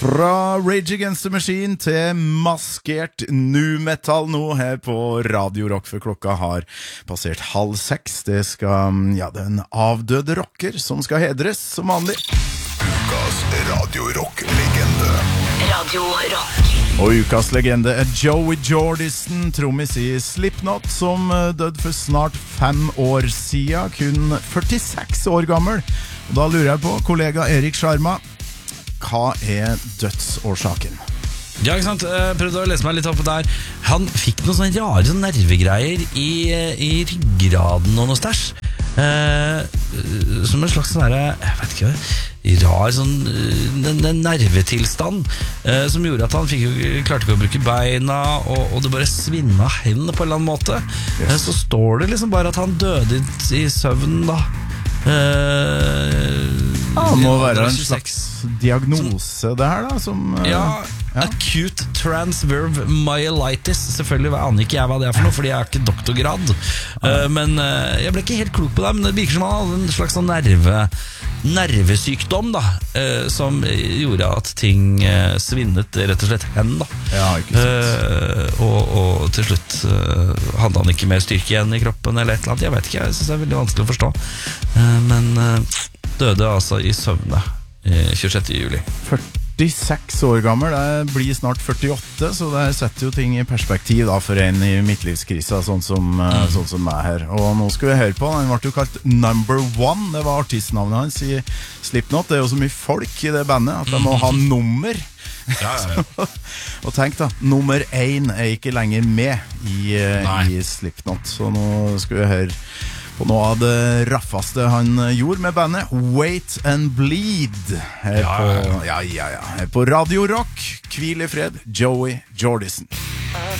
Fra Rage Against the Machine til maskert nu metal nå her på Radio Rock, for klokka har passert 5:30. Det er en avdød rocker som skal hedres som vanlig. Ukas Radio Rock-legende. Radio Rock. Og ukas legende er Joey Jordison, trommis i Slipknot, som døde for snart 5 år siden, kun 46 år gammel. Og da lurer jeg på, kollega Erik Sharma, hva er dødsårsaken? Ja, ikke sant? Jeg prøvde å lese meg litt opp på der. Han fikk noen sånne rare nervegreier i ryggraden og noe stæsj. Som en slags sånn der, jeg vet ikke, rar sånn nervetilstand som gjorde at han klarte ikke å bruke beina, og det bare svinna hendene på en eller annen måte. Yes. Så står det liksom bare at han døde i søvn da. Det må være en slags diagnose det her da som, ja. Acute transverve myelitis. Selvfølgelig aner ikke jeg hva det er for noe, fordi jeg er ikke doktorgrad. Men jeg ble ikke helt klok på det. Men det virker som han hadde en slags sånn nervesykdom da, som gjorde at ting svinnet rett og slett hen da. Ja, ikke sant. Og til slutt hadde han ikke mer styrke igjen i kroppen eller et eller annet. Jeg vet ikke, jeg synes det er veldig vanskelig å forstå. Men døde altså i søvne 26. juli. 46 år gammel, det blir snart 48, så det setter jo ting i perspektiv da, for en i midtlivskrisa, sånn som meg her. Og nå skal vi høre på, han ble jo kalt Number One, det var artistnavnet hans i Slipknot. Det er jo så mye folk i det bandet at de må ha nummer. Ja. Og tenk da, nummer 1 er ikke lenger med i Slipknot, så nå skal vi høre på noe av det raffeste han gjorde med bandet, Wait and Bleed, her på Radio Rock. Hvil i fred, Joey Jordison. I